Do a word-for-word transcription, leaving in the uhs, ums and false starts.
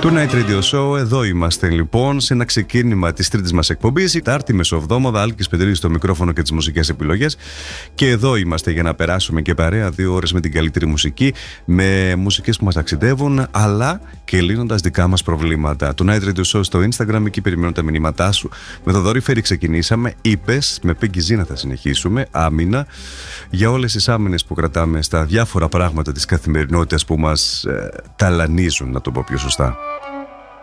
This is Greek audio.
Το Night Radio Show, εδώ είμαστε λοιπόν σε ένα ξεκίνημα της τρίτης μας εκπομπής. Τετάρτη μεσοβδόμαδα, Άλκης Πετρίδης στο μικρόφωνο και τις μουσικές επιλογές. Και εδώ είμαστε για να περάσουμε και παρέα δύο ώρες με την καλύτερη μουσική, με μουσικές που μας ταξιδεύουν, αλλά και λύνοντας δικά μας προβλήματα. Το Night Radio Show στο Instagram, εκεί περιμένω τα μηνύματά σου. Με το Δωρή ξεκινήσαμε, είπες, με Peggy Zina θα συνεχίσουμε, άμυνα, για όλες τις άμυνες που κρατάμε στα διάφορα πράγματα της καθημερινότητας που μας ε, ταλανίζουν, να το πω πιο σωστά.